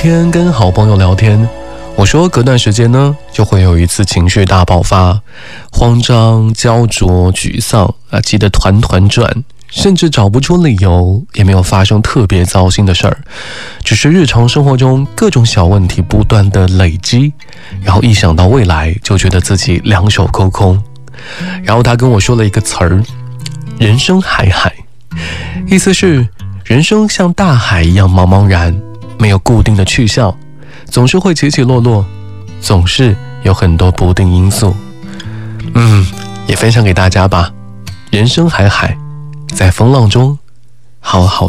天跟好朋友聊天，我说隔段时间呢，就会有一次情绪大爆发，慌张、焦灼、沮丧急得团团转，甚至找不出理由，也没有发生特别糟心的事儿，只是日常生活中各种小问题不断的累积，然后一想到未来，就觉得自己两手空空。然后他跟我说了一个词儿，人生海海，意思是人生像大海一样茫茫然，没有固定的去向，总是会起起落落，总是有很多不定因素。也分享给大家吧，人生海海，在风浪中好好